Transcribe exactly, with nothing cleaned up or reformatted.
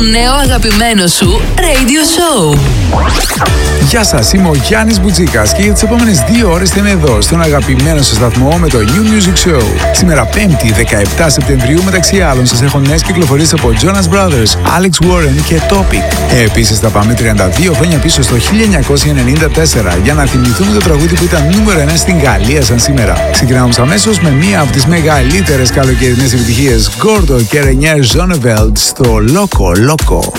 νέο αγαπημένο σου radio show. Γεια σας, είμαι ο Γιάννης Μπουτζίκας και για τις επόμενες δύο ώρες θα είμαι εδώ στον αγαπημένο σας σταθμό με το New Music Show. Σήμερα πέμπτη δεκαεπτά Σεπτεμβρίου, μεταξύ άλλων σας έχω νέες κυκλοφορίες από Jonas Brothers, Alex Warren και Topic. Επίσης θα πάμε τριάντα δύο χρόνια πίσω στο χίλια εννιακόσια ενενήντα τέσσερα για να θυμηθούμε το τραγούδι που ήταν νούμερο ένα στην Γαλλία σαν σήμερα. Ξεκινάμε αμέσως με μία από τις μεγαλύτερες καλοκαιρινές επιτυχίες, Gordo και Renier Zonneveld στο Loco Loco.